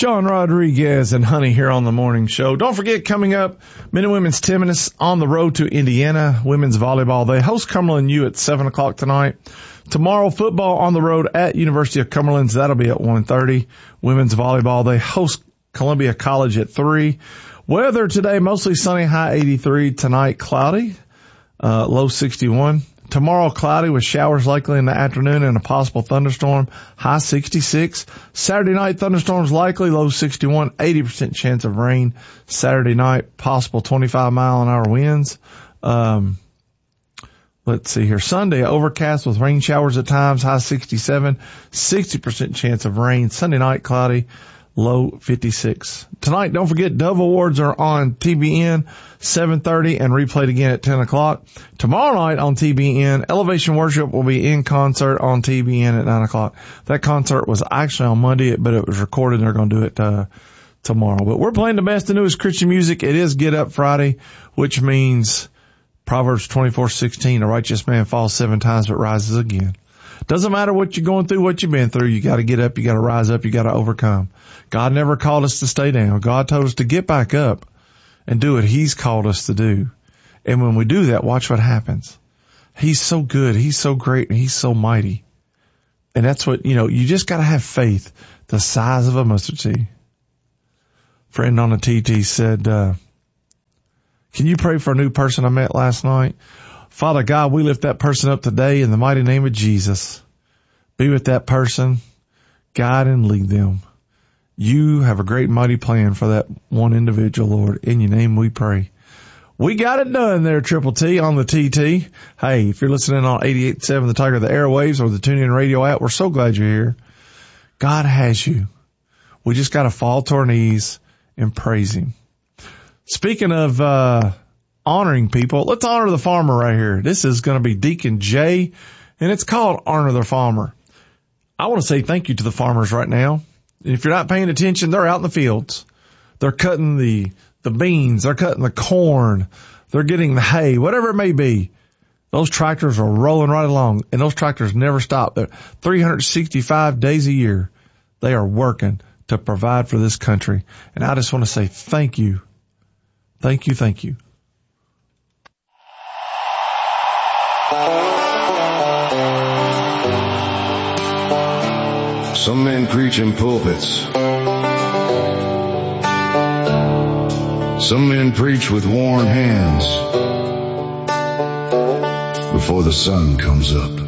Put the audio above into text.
Sean Rodriguez and Honey here on the morning show. Don't forget, coming up, men and women's tennis on the road to Indiana. Women's volleyball, they host Cumberland U at 7 o'clock tonight. Tomorrow, football on the road at University of Cumberland's. That'll be at 1:30. Women's volleyball, they host Columbia College at 3. Weather today, mostly sunny, high 83. Tonight, cloudy, low 61. Tomorrow, cloudy with showers likely in the afternoon and a possible thunderstorm, high 66. Saturday night, thunderstorms likely, low 61, 80% chance of rain. Saturday night, possible 25-mile-an-hour winds. Let's see here. Sunday, overcast with rain showers at times, high 67, 60% chance of rain. Sunday night, cloudy, low 56. Tonight, don't forget, Dove Awards are on TBN, 7:30, and replayed again at 10 o'clock. Tomorrow night on TBN, Elevation Worship will be in concert on TBN at 9 o'clock. That concert was actually on Monday, but it was recorded, and they're going to do it tomorrow. But we're playing the best and newest Christian music. It is Get Up Friday, which means Proverbs 24:16, a righteous man falls 7 times but rises again. Doesn't matter what you're going through, what you've been through. You got to get up. You got to rise up. You got to overcome. God never called us to stay down. God told us to get back up and do what He's called us to do. And when we do that, watch what happens. He's so good. He's so great. And He's so mighty. And that's what, you just got to have faith the size of a mustard seed. Friend on the TT said, can you pray for a new person I met last night? Father God, we lift that person up today in the mighty name of Jesus. Be with that person, guide and lead them. You have a great mighty plan for that one individual, Lord. In your name we pray. We got it done there, Triple T on the TT. Hey, if you're listening on 88.7 The Tiger, the airwaves, or the TuneIn Radio app, we're so glad you're here. God has you. We just got to fall to our knees and praise Him. Speaking of honoring people, let's honor the farmer right here. This is going to be Deacon Jay, and it's called Honor the Farmer. I want to say thank you to the farmers right now. If you're not paying attention, they're out in the fields. They're cutting the beans. They're cutting the corn. They're getting the hay, whatever it may be. Those tractors are rolling right along, and those tractors never stop. They're 365 days a year. They are working to provide for this country. And I just want to say thank you. Thank you, thank you. Some men preach in pulpits. Some men preach with worn hands before the sun comes up.